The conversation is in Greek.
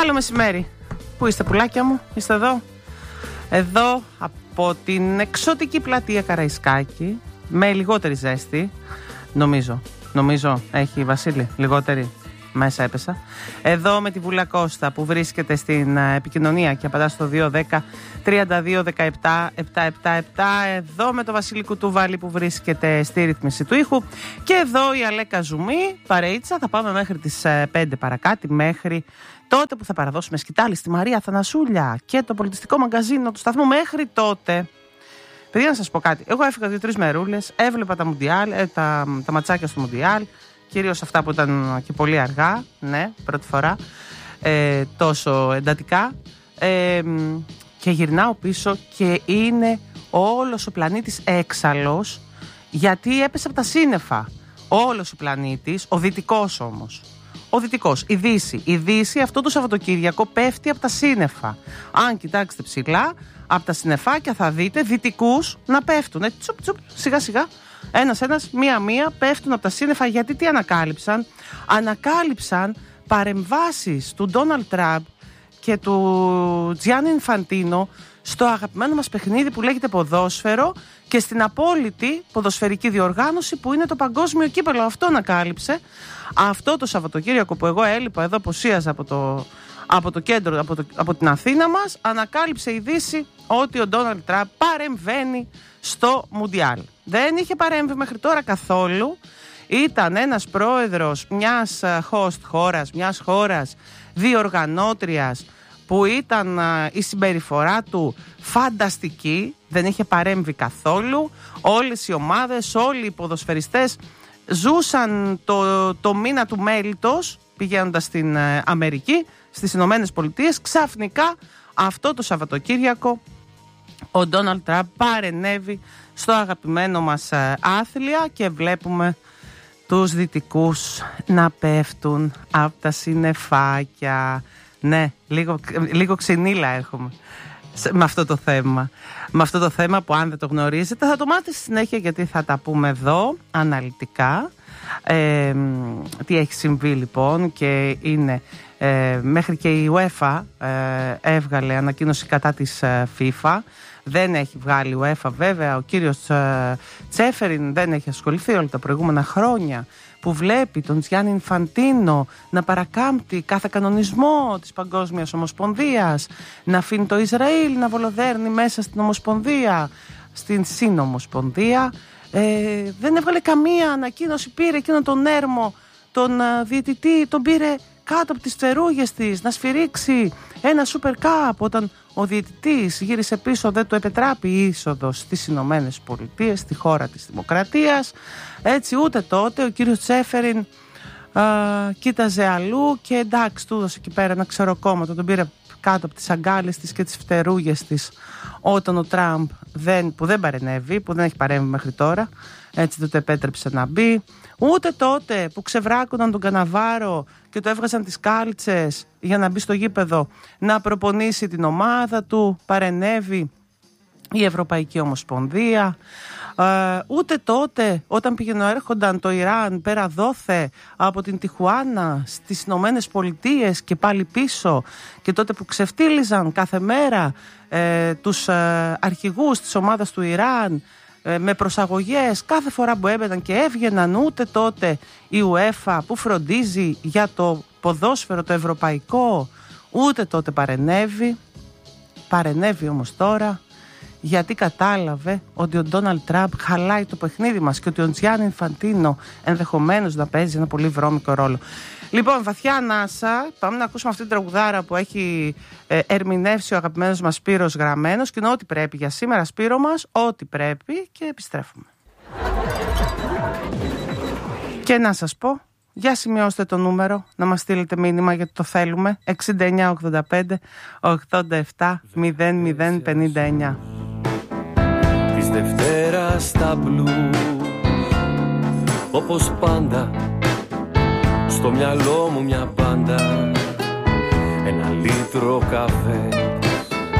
Καλό μεσημέρι. Πού είστε, πουλάκια μου, είστε εδώ? Εδώ από την εξωτική πλατεία Καραϊσκάκη, με λιγότερη ζέστη, νομίζω έχει, Βασίλη, λιγότερη. Μέσα έπεσα. Εδώ με τη Βούλα Κώστα που βρίσκεται στην επικοινωνία και απαντά στο 210-32-17-777. Εδώ με το Βασίλη Κουτούβαλη που βρίσκεται στη ρύθμιση του ήχου. Και εδώ η Αλέκα Ζουμί, παρείτσα. Θα πάμε μέχρι τις 5 παρακάτω, μέχρι τότε που θα παραδώσουμε σκητάλη στη Μαρία Θανασούλια και το πολιτιστικό μαγκαζίνο του σταθμού. Μέχρι τότε, παιδιά, να σας πω κάτι. Εγώ έφυγα 2-3 μερούλες, έβλεπα τα Μουντιάλ, τα ματσάκια στο Μουντιάλ. Κυρίως αυτά που ήταν και πολύ αργά, ναι, πρώτη φορά, τόσο εντατικά, και γυρνάω πίσω και είναι όλος ο πλανήτης έξαλλος, γιατί έπεσε από τα σύννεφα. Όλος ο πλανήτης, ο δυτικός όμως. Ο δυτικός, η Δύση αυτό το Σαββατοκύριακο πέφτει από τα σύννεφα. Αν κοιτάξετε ψηλά, από τα συννεφάκια θα δείτε δυτικούς να πέφτουν. Σιγά σιγά. Ένας, μία-μία πέφτουν από τα σύννεφα. Γιατί τι ανακάλυψαν? Ανακάλυψαν παρεμβάσεις του Ντόναλντ Τραμπ και του Τζιάννι Ινφαντίνο στο αγαπημένο μας παιχνίδι που λέγεται ποδόσφαιρο και στην απόλυτη ποδοσφαιρική διοργάνωση που είναι το παγκόσμιο κύπελλο. Αυτό ανακάλυψε αυτό το Σαββατοκύριακο που εγώ έλειπα εδώ, αποσίαζα από το κέντρο, από την Αθήνα μας. Ανακάλυψε η Δύση ότι ο Ντόναλντ Τραμπ παρεμβαίνει στο Μουντιάλ. Δεν είχε παρέμβει μέχρι τώρα καθόλου. Ήταν ένας πρόεδρος μιας host χώρας, μιας χώρας διοργανώτριας, που ήταν η συμπεριφορά του φανταστική. Δεν είχε παρέμβει καθόλου. Όλες οι ομάδες, όλοι οι ποδοσφαιριστές ζούσαν το μήνα του μέλιτος πηγαίνοντας στην Αμερική, στις Ηνωμένες Πολιτείες. Ξαφνικά αυτό το Σαββατοκύριακο ο Ντόναλντ Τραμπ παρενέβη στο αγαπημένο μας άθλια και βλέπουμε τους δυτικούς να πέφτουν από τα συννεφάκια. Ναι, λίγο ξυνήλα έρχομαι με αυτό το θέμα. Με αυτό το θέμα που, αν δεν το γνωρίζετε, θα το μάθετε στη συνέχεια, γιατί θα τα πούμε εδώ αναλυτικά. Τι έχει συμβεί λοιπόν, και είναι μέχρι και η UEFA έβγαλε ανακοίνωση κατά της FIFA. Δεν έχει βγάλει η UEFA βέβαια. Ο κύριος Τσέφεριν δεν έχει ασχοληθεί όλα τα προηγούμενα χρόνια, που βλέπει τον Τζιάννι Ινφαντίνο να παρακάμπτει κάθε κανονισμό της Παγκόσμιας Ομοσπονδίας, να αφήνει το Ισραήλ να βολοδέρνει μέσα στην Ομοσπονδία, στην Συνομοσπονδία. Δεν έβγαλε καμία ανακοίνωση. Πήρε εκείνον τον έρμο, τον διαιτητή, τον πήρε κάτω από τις φτερούγες της να σφυρίξει ένα Super Cup, όταν ο διαιτητής γύρισε πίσω, δεν του επετράπη η είσοδος στις Ηνωμένες Πολιτείες, στη χώρα της δημοκρατίας. Έτσι ούτε τότε ο κύριος Τσέφεριν κοίταζε αλλού και εντάξει, του έδωσε εκεί πέρα ένα ξεροκόμματο, τον πήρε κάτω από τις αγκάλες της και τις φτερούγες της, όταν ο Τραμπ που δεν παρενέβη, που δεν έχει παρέμβει μέχρι τώρα, έτσι δεν το επέτρεψε να μπει. Ούτε τότε που ξεβράκωναν τον Καναβάρο και το έβγαζαν τις κάλτσες για να μπει στο γήπεδο να προπονήσει την ομάδα του, παρενέβη η Ευρωπαϊκή Ομοσπονδία. Ούτε τότε όταν πήγαινε έρχονταν το Ιράν πέρα δόθε από την Τιχουάνα στις Ηνωμένες Πολιτείες και πάλι πίσω, και τότε που ξεφτύλιζαν κάθε μέρα τους αρχηγούς της ομάδας του Ιράν με προσαγωγές κάθε φορά που έμπαιναν και έβγαιναν, ούτε τότε η UEFA που φροντίζει για το ποδόσφαιρο το ευρωπαϊκό, ούτε τότε παρενέβη όμως τώρα, γιατί κατάλαβε ότι ο Ντόναλντ Τραμπ χαλάει το παιχνίδι μας και ότι ο Τζιάννι Ινφαντίνο ενδεχομένως να παίζει ένα πολύ βρώμικο ρόλο. Λοιπόν, βαθιά ανάσα, πάμε να ακούσουμε αυτή την τραγουδάρα που έχει ερμηνεύσει ο αγαπημένος μας Σπύρος Γραμμένος, και είναι ό,τι πρέπει για σήμερα, Σπύρο μας, ό,τι πρέπει, και επιστρέφουμε. Και να σας πω, για σημειώστε το νούμερο, να μας στείλετε μήνυμα γιατί το θέλουμε, 6985 87 0059. Της Δευτέρας στα μπλου, όπως πάντα, στο μυαλό μου μια πάντα, ένα λίτρο καφέ